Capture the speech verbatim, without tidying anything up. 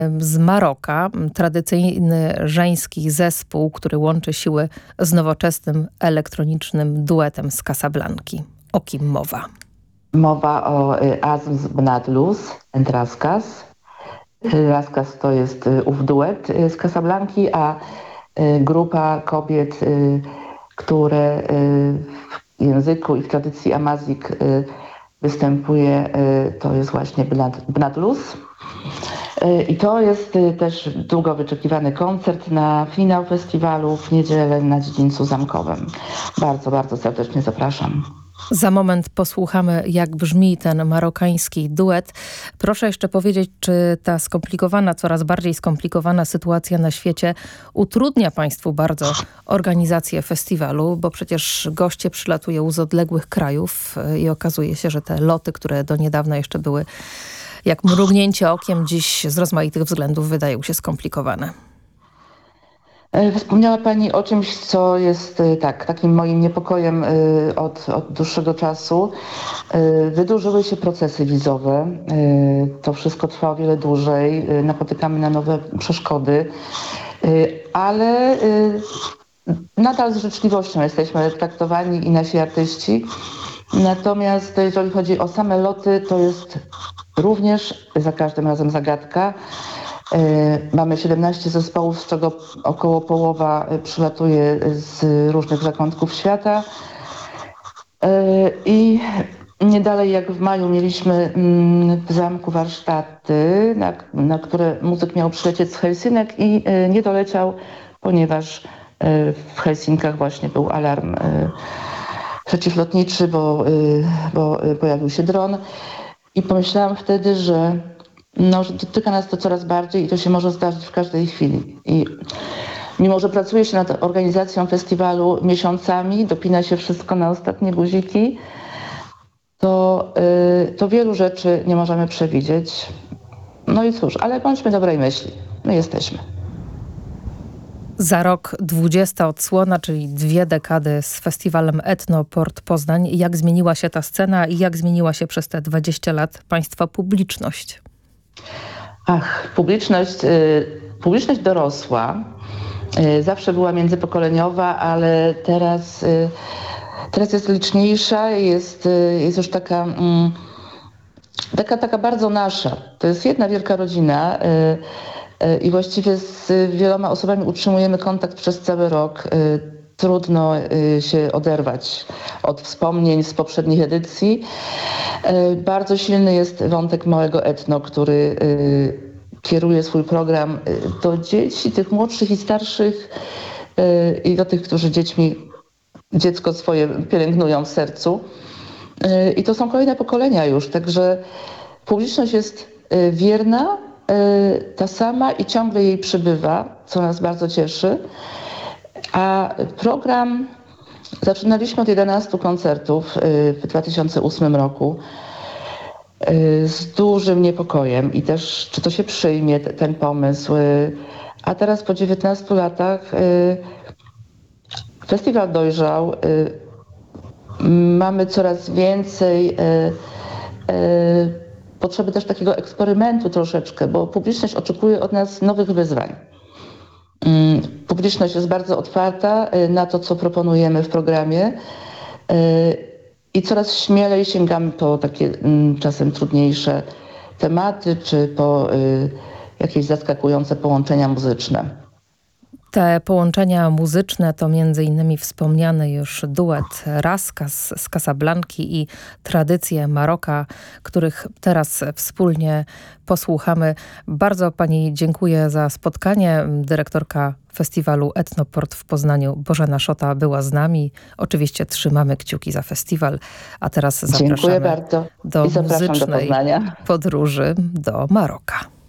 z Maroka, tradycyjny żeński zespół, który łączy siły z nowoczesnym elektronicznym duetem z Casablanki. O kim mowa? Mowa o Azm Bnadlus and Raskas. Raskas to jest ów duet z Casablanki, a grupa kobiet, które w języku i w tradycji Amazik występuje, to jest właśnie Bnadlus. I to jest też długo wyczekiwany koncert na finał festiwalu w niedzielę na Dziedzińcu Zamkowym. Bardzo, bardzo serdecznie zapraszam. Za moment posłuchamy, jak brzmi ten marokański duet. Proszę jeszcze powiedzieć, czy ta skomplikowana, coraz bardziej skomplikowana sytuacja na świecie utrudnia Państwu bardzo organizację festiwalu, bo przecież goście przylatują z odległych krajów i okazuje się, że te loty, które do niedawna jeszcze były jak mrugnięcie okiem, dziś z rozmaitych względów wydają się skomplikowane. Wspomniała Pani o czymś, co jest tak, takim moim niepokojem od, od dłuższego czasu. Wydłużyły się procesy wizowe. To wszystko trwa o wiele dłużej. Napotykamy na nowe przeszkody, ale nadal z życzliwością jesteśmy traktowani i nasi artyści. Natomiast jeżeli chodzi o same loty, to jest również za każdym razem zagadka. Mamy siedemnaście zespołów, z czego około połowa przylatuje z różnych zakątków świata. I nie dalej jak w maju mieliśmy w zamku warsztaty, na, na które muzyk miał przylecieć z Helsinek i nie doleciał, ponieważ w Helsinkach właśnie był alarm przeciwlotniczy, bo, bo pojawił się dron. I pomyślałam wtedy, że No, że dotyka nas to coraz bardziej i to się może zdarzyć w każdej chwili. I mimo że pracuje się nad organizacją festiwalu miesiącami, dopina się wszystko na ostatnie guziki, to, yy, to wielu rzeczy nie możemy przewidzieć. No i cóż, ale bądźmy dobrej myśli. My jesteśmy. Za rok dwudziesta odsłona, czyli dwie dekady z festiwalem Etnoport Poznań. Jak zmieniła się ta scena i jak zmieniła się przez te dwadzieścia lat Państwa publiczność? Ach, publiczność, y, publiczność dorosła, y, zawsze była międzypokoleniowa, ale teraz, y, teraz jest liczniejsza, jest, y, jest już taka, y, taka, taka bardzo nasza. To jest jedna wielka rodzina y, y, i właściwie z wieloma osobami utrzymujemy kontakt przez cały rok. Y, Trudno y, się oderwać od wspomnień z poprzednich edycji. Y, bardzo silny jest wątek małego etno, który y, kieruje swój program do dzieci, tych młodszych i starszych y, i do tych, którzy dziećmi, dziecko swoje pielęgnują w sercu. Y, I to są kolejne pokolenia już, także publiczność jest y, wierna, y, ta sama i ciągle jej przybywa, co nas bardzo cieszy. A program zaczynaliśmy od jedenastu koncertów w dwa tysiące ósmym roku z dużym niepokojem i też czy to się przyjmie ten pomysł. A teraz po dziewiętnastu latach festiwal dojrzał. Mamy coraz więcej potrzeby też takiego eksperymentu troszeczkę, bo publiczność oczekuje od nas nowych wyzwań. Publiczność jest bardzo otwarta na to, co proponujemy w programie i coraz śmielej sięgamy po takie czasem trudniejsze tematy, czy po jakieś zaskakujące połączenia muzyczne. Te połączenia muzyczne to między innymi wspomniany już duet Raskas z Casablanki i tradycje Maroka, których teraz wspólnie posłuchamy. Bardzo Pani dziękuję za spotkanie. Dyrektorka festiwalu Etnoport w Poznaniu, Bożena Szota, była z nami. Oczywiście trzymamy kciuki za festiwal, a teraz zapraszamy Dziękuję bardzo. do I zapraszam muzycznej do Poznania. podróży do Maroka.